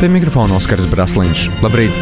Pie mikrofona Oskars Brasliņš. Labrīt!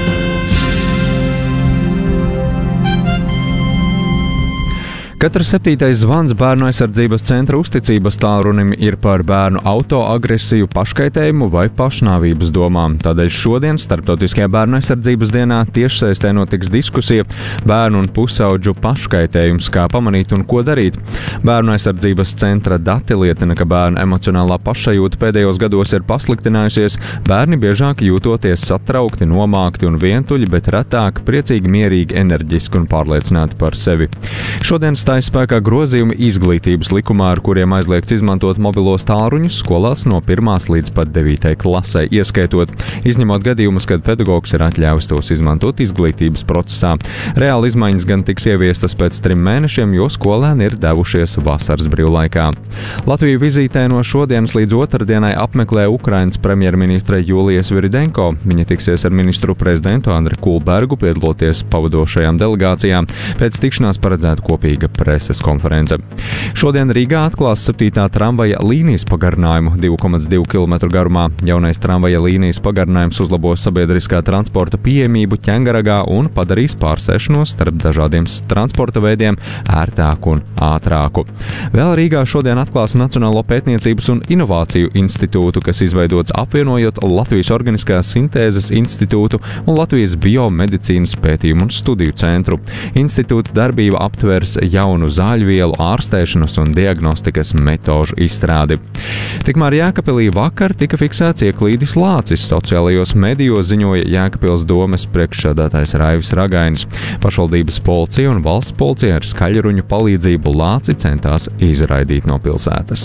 Katrs 7. zvans Bērnu aizsardzības centra uzticības tālrunim ir par bērnu autoagresiju, paškaitējumu vai pašnāvības domām. Tādēļ šodien, Starptautiskajā bērnu aizsardzības dienā, tiešsaistē notiks diskusija bērnu un pusaudžu paškaitējums, kā pamanīt un ko darīt. Bērnu aizsardzības centra dati liecina, ka bērnu emocionālā pašsajūta pēdējos gados ir pasliktinājusies, bērni biežāk jūtoties satraukti, nomākti un vientuļi, bet retāk priecīgi, mierīgi, enerģiski un pārliecināti par sevi. Šodien stājas spēkā grozījumi izglītības likumā, ar kuriem aizliegts izmantot mobilos tālruņus skolās no 1. līdz pat 9. klasē, ieskaitot, izņemot gadījumus, kad pedagogs ir atļāvis tos izmantot izglītības procesā. Reāli izmaiņas gan tiks ieviestas pēc 3 mēnešiem, jo skolēni ir devušies vasaras brīvlaikā. Latviju vizītē no šodienas līdz otrdienai apmeklē Ukrainas premjerministre Julija Sviridenko. Viņa tiksies ar ministru prezidentu Andri Kulbergu, piedaloties pavadošajām delegācijām. Pēc tikšanās paredzēta kopīga preses konference. Šodien Rīgā atklās 7. tramvaja līnijas pagarinājumu 2,2 km garumā. Jaunais tramvaja līnijas pagarinājums uzlabos sabiedriskā transporta pieejamību Ķengaragā un padarīs pārsēšanos starp dažādiem transporta veidiem ērtāku un ātrāku. Vēl Rīgā šodien atklās Nacionālo pētniecības un inovāciju institūtu, kas izveidots apvienojot Latvijas Organiskās sintēzes institūtu un Latvijas biomedicīnas pētījumu un studiju centru. Institūta darbība aptvers jaunu zāļvielu ārstēšanas un diagnostikas metožu izstrādi. Tikmēr Jēkabpilī vakar tika fiksēts ieklīdis lācis. Sociālajos medijos ziņoja Jēkabpils domes priekšsēdētājs Raivis Ragainis. Pašvaldības policija un valsts policija ar skaļruņu palīdzību lāci centās izraidīt no pilsētas.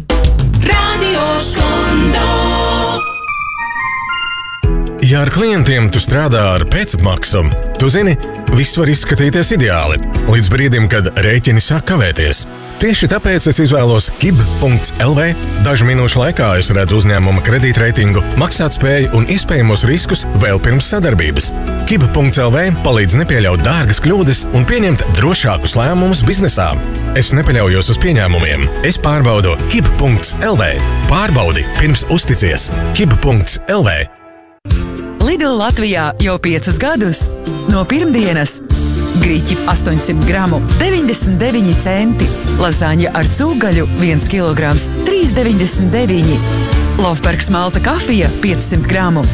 Ja ar klientiem tu strādā ar pēcapmaksu, tu zini, viss var izskatīties ideāli, līdz brīdim, kad rēķini sāk kavēties. Tieši tāpēc es izvēlos KIB.LV. Dažu minūšu laikā es redzu uzņēmuma kredītreitingu, maksātspēju un iespējamos riskus vēl pirms sadarbības. KIB.LV palīdz nepieļaut dārgas kļūdas un pieņemt drošākus lēmumus biznesā. Es nepaļaujos uz pieņēmumiem. Es pārbaudu KIB.LV. Pārbaudi pirms uzticies. KIB.LV. Lidl Latvijā jau 5 gadus. No pirmdienas griķi 800 gramu 99 centi, lazaņa ar cūgaļu 1 kilograms 3,99. Lofbergs malta kafija 500 gramu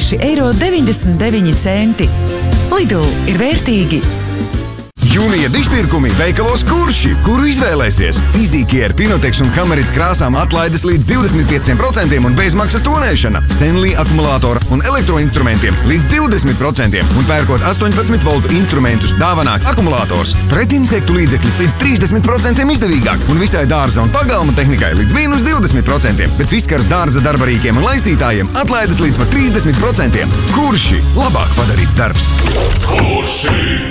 6,99 centi. Lidl ir vērtīgi. Jūnija dišpirkumi veikalos Kurši, kuru izvēlēsies. Izīkie ar Pinotex un Hamerit krāsām atlaides līdz 25% un bezmaksas tonēšana. Stanley akumulātora un elektroinstrumentiem līdz 20% un pērkot 18 voltu instrumentus dāvanā akumulātors. Pretinsektu līdzekļi līdz 30% izdevīgāk un visai dārza un pagalma tehnikai līdz mīnus 20%, bet Fiskars dārza darbarīkiem un laistītājiem atlaides līdz pat 30%. Kurši? Labāk padarīts darbs. Kurši?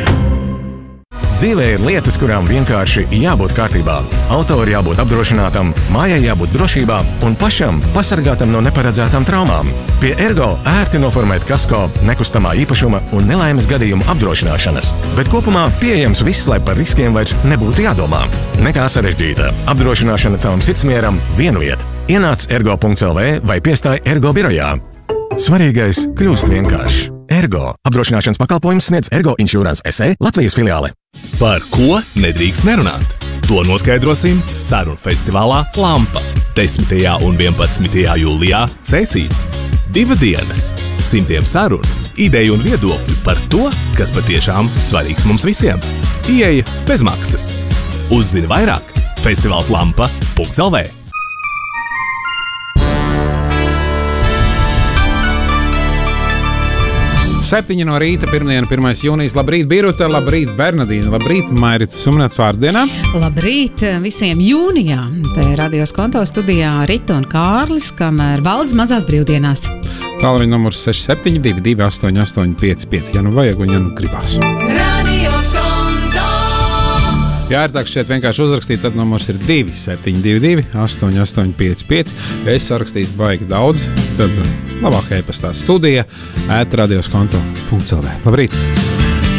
Dzīvē ir lietas, kurām vienkārši jābūt kārtībā. Auto ir jābūt apdrošinātam, mājai jābūt drošībā un pašam pasargātam no neparedzētām traumām. Pie Ergo ērti noformēt kasko, nekustamā īpašuma un nelaimes gadījumu apdrošināšanas. Bet kopumā pieejams viss, lai par riskiem vairs nebūtu jādomā. Nekā sarežģīta. Apdrošināšana tavam sirdsmieram vienu vietu. Ienāc ergo.lv vai piestāj Ergo birojā. Svarīgais kļūst vienkārši. Ergo. Apdrošināšanas pakalpojums sniedz Ergo Insurance SE Latvijas filiāle. Par ko nedrīkst nerunāt? To noskaidrosim sarunu festivālā Lampa 10. un 11. jūlijā Cēsīs. 2 dienas, 100 sarunu, ideju un viedokļu par to, kas patiešām svarīgs mums visiem. Ieeja bez maksas. Uzzini vairāk festivālslampa.lv. 7 no rīta, pirmdiena, 1. jūnijas. Labrīt, Biruta, labrīt, Bernadīna, labrīt, Mairita Sumnats vārdsdienā. Labrīt visiem jūnijā. Te Radios Konto studijā Rita un Kārlis, kamēr Valdes mazās brīvdienās. Tālruņa numurs 6722 8855, ja nu vajag un ja nu gribās. Radios Konto. Ja ērtāk šķiet vienkārši uzrakstīt, tad numurs ir 2722 8855. Ja es sarakstīs baigi daudz, tad labāk e-pastā studija @radioskonto.lv. Labrīt!